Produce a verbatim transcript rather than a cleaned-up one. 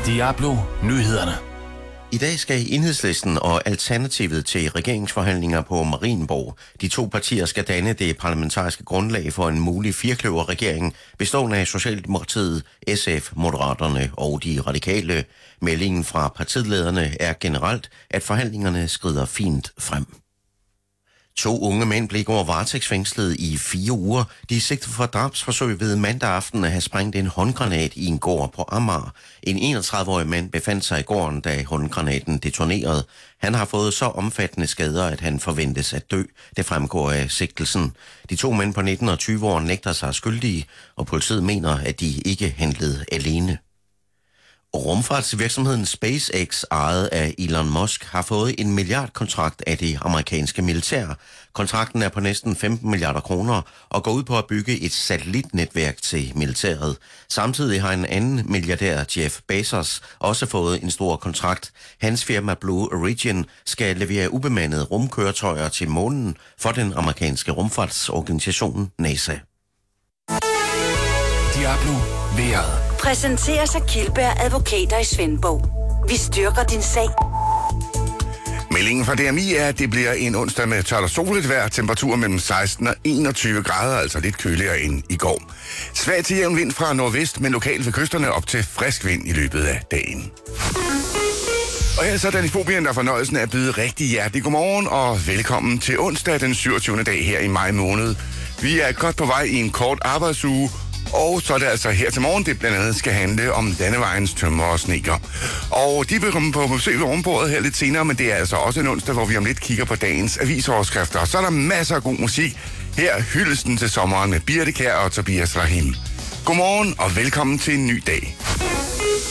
Diablo Nyhederne. I dag skal Enhedslisten og Alternativet til regeringsforhandlinger på Marienborg. De to partier skal danne det parlamentariske grundlag for en mulig firkløverregering, bestående af Socialdemokratiet, S F, Moderaterne og de radikale. Meldingen fra partilederne er generelt, at forhandlingerne skrider fint frem. To unge mænd blev i går varetægtsfængslet i fire uger. De er sigtet for drabsforsøg ved mandag aften at have sprængt en håndgranat i en gård på Amager. En enogtredive-årig mand befandt sig i gården, da håndgranaten detonerede. Han har fået så omfattende skader, at han forventes at dø. Det fremgår af sigtelsen. De to mænd på nitten og tyve år nægter sig skyldige, og politiet mener, at de ikke handlede alene. Rumfartsvirksomheden SpaceX, ejet af Elon Musk, har fået en milliardkontrakt af det amerikanske militær. Kontrakten er på næsten femten milliarder kroner og går ud på at bygge et satellitnetværk til militæret. Samtidig har en anden milliardær, Jeff Bezos, også fået en stor kontrakt. Hans firma Blue Origin skal levere ubemandede rumkøretøjer til månen for den amerikanske rumfartsorganisation NASA. Diablo vejret. Præsenteres af Kildberg Advokater i Svendborg. Vi styrker din sag. Meldingen fra D M I er, at det bliver en onsdag med tørt og soligt vejr, temperatur mellem seksten og enogtyve grader, altså lidt køligere end i går. Svag til jævn vind fra nordvest, men lokalt ved kysterne op til frisk vind i løbet af dagen. Og her så er Danifobien, der fornøjelsen af at byde rigtig hjertelig godmorgen og velkommen til onsdag den syvogtyvende dag her i maj måned. Vi er godt på vej i en kort arbejdsuge, og så er det altså her til morgen, det blandt andet skal handle om landevejens tømmer og sneker. Og de vil komme på besøg ved rumbordet her lidt senere, men det er altså også en onsdag, hvor vi om lidt kigger på dagens avisoverskrifter. Og så er der masser af god musik. Her hyldesten til sommeren med Birte Kjær og Tobias Rahim. Godmorgen og velkommen til en ny dag.